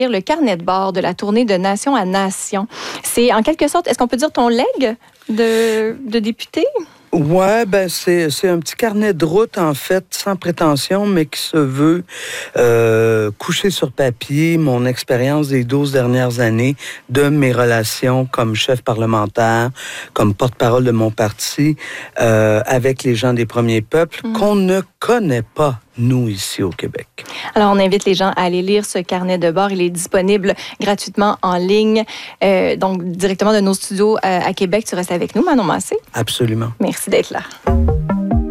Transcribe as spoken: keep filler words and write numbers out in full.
le carnet de bord de la tournée de nation à nation. C'est en quelque sorte, est-ce qu'on peut dire ton legs de, de député? Ouais, ben c'est c'est un petit carnet de route en fait, sans prétention, mais qui se veut euh, coucher sur papier mon expérience des douze dernières années, de mes relations comme chef parlementaire, comme porte-parole de mon parti, euh, avec les gens des Premiers Peuples, mmh. qu'on ne connaît pas, nous, ici au Québec. Alors, on invite les gens à aller lire ce carnet de bord. Il est disponible gratuitement en ligne, euh, donc directement de nos studios euh, à Québec. Tu restes avec nous, Manon Massé? Absolument. Merci d'être là.